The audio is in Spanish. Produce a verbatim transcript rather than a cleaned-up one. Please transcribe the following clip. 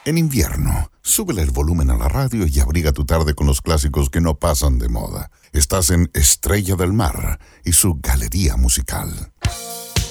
En invierno, súbele el volumen a la radio y abriga tu tarde con los clásicos que no pasan de moda. Estás en Estrella del Mar y su galería musical.